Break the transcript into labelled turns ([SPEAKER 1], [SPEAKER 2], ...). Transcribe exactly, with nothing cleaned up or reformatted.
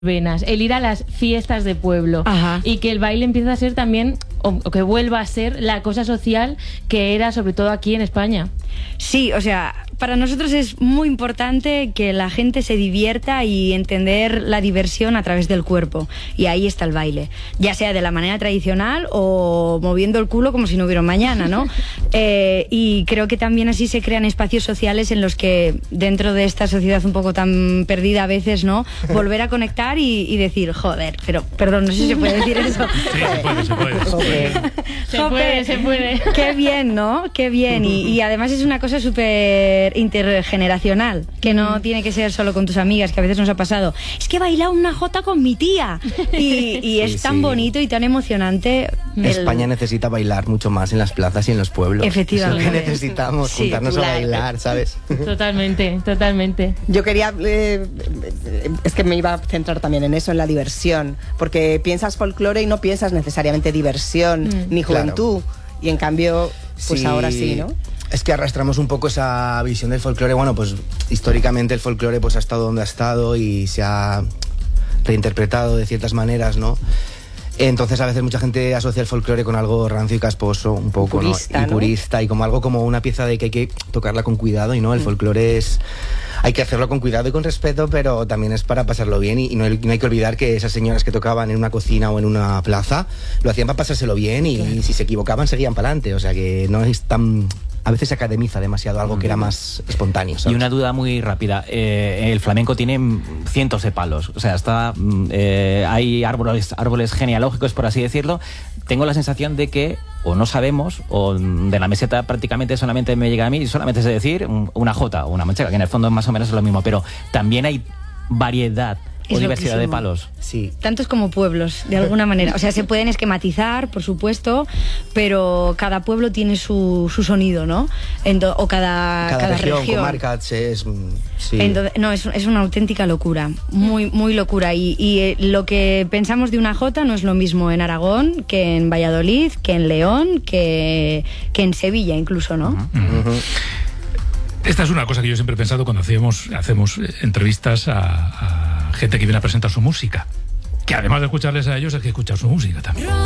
[SPEAKER 1] venas, el ir a las fiestas de pueblo.
[SPEAKER 2] Ajá.
[SPEAKER 1] Y que el baile empieza a ser también, o, o que vuelva a ser la cosa social que era sobre todo aquí en España.
[SPEAKER 2] Sí, o sea, para nosotros es muy importante que la gente se divierta y entender la diversión a través del cuerpo. Y ahí está el baile. Ya sea de la manera tradicional o moviendo el culo como si no hubiera un mañana, ¿no? eh, y creo que también así se crean espacios sociales en los que, dentro de esta sociedad un poco tan perdida a veces, ¿no? Volver a conectar y, y decir, joder, pero, perdón, no sé si se puede decir eso.
[SPEAKER 3] Sí, se puede, se puede. Se puede,
[SPEAKER 1] Se puede, se puede.
[SPEAKER 2] Qué bien, ¿no? Qué bien. Y, y además es una cosa súper intergeneracional, que no tiene que ser solo con tus amigas, que a veces nos ha pasado. Es que he bailado una jota con mi tía. Y, y es
[SPEAKER 4] Sí,
[SPEAKER 2] tan
[SPEAKER 4] sí.
[SPEAKER 2] bonito y tan emocionante. el-
[SPEAKER 4] España necesita bailar mucho más en las plazas y en los pueblos.
[SPEAKER 2] Efectivamente.
[SPEAKER 4] Es lo que necesitamos,
[SPEAKER 2] Sí,
[SPEAKER 4] juntarnos a
[SPEAKER 5] claro.
[SPEAKER 4] bailar, ¿sabes?
[SPEAKER 1] Totalmente, totalmente.
[SPEAKER 5] Yo quería, eh, es que me iba a centrar también en eso, en la diversión, porque piensas folclore y no piensas necesariamente diversión
[SPEAKER 1] Mm.
[SPEAKER 5] ni
[SPEAKER 4] Claro.
[SPEAKER 5] juventud, y en cambio, pues
[SPEAKER 4] Sí,
[SPEAKER 5] ahora sí, ¿no?
[SPEAKER 4] Es que arrastramos un poco esa visión del folclore. Bueno, pues históricamente el folclore pues ha estado donde ha estado y se ha reinterpretado de ciertas maneras, ¿no? Entonces a veces mucha gente asocia el folclore con algo rancio y casposo, un poco,
[SPEAKER 5] Purista,
[SPEAKER 4] ¿no? Y
[SPEAKER 5] ¿no?
[SPEAKER 4] purista, y como algo como una pieza de que hay que tocarla con cuidado, y no, el folclore es... Hay que hacerlo con cuidado y con respeto, pero también es para pasarlo bien, y, y no, hay, no hay que olvidar que esas señoras que tocaban en una cocina o en una plaza lo hacían para pasárselo bien, y, y si se equivocaban seguían para adelante, o sea que no es tan... A veces se academiza demasiado algo que era más espontáneo, ¿sabes?
[SPEAKER 6] Y una duda muy rápida. Eh, el flamenco tiene mm, cientos de palos. O sea, está, mm, eh, hay árboles, árboles genealógicos, por así decirlo. Tengo la sensación de que o no sabemos, o mm, de la meseta prácticamente solamente me llega a mí, solamente es decir mm, una jota o una manchega, que en el fondo más o menos es lo mismo. Pero también hay variedad o
[SPEAKER 2] Es
[SPEAKER 6] diversidad de
[SPEAKER 2] loquísimo.
[SPEAKER 6] palos.
[SPEAKER 4] Sí.
[SPEAKER 2] Tantos como pueblos, de alguna manera. O sea, se pueden esquematizar, por supuesto, pero cada pueblo tiene su, su sonido, ¿no? Ento- o cada,
[SPEAKER 4] Cada,
[SPEAKER 2] cada
[SPEAKER 4] región,
[SPEAKER 2] región.
[SPEAKER 4] comarca, es... mm, Sí.
[SPEAKER 2] Entonces, no, es, es una auténtica locura, muy, muy locura. Y, y eh, lo que pensamos de una jota no es lo mismo en Aragón, que en Valladolid, que en León, que, que en Sevilla incluso, ¿no?
[SPEAKER 4] Ujú.
[SPEAKER 3] Esta es una cosa que yo siempre he pensado cuando hacemos, hacemos eh, entrevistas a, a gente que viene a presentar su música. Que además de escucharles a ellos, hay que escuchar su música también.